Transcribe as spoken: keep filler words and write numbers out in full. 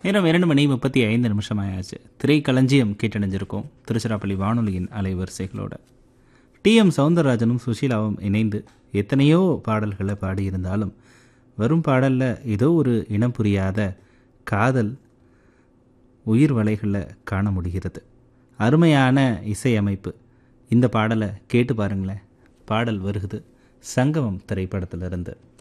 நேரம் இரண்டு மணி முப்பத்தி ஐந்து நிமிஷம் ஆயாச்சு. திரைக்களஞ்சியம் கேட்டணிஞ்சிருக்கோம் திருச்சிராப்பள்ளி வானொலியின் அலைவரிசைகளோட. டி எம் சௌந்தரராஜனும் சுஷீலாவும் இணைந்து எத்தனையோ பாடல்களை பாடியிருந்தாலும் வரும் பாடலில் ஏதோ ஒரு இனம் புரியாத காதல் உயிர் வலைகளில் காண முடிகிறது. அருமையான இசையமைப்பு. இந்த பாடலை கேட்டு பாருங்களேன். பாடல் வருகுது சங்கமம் திரைப்படத்திலிருந்து.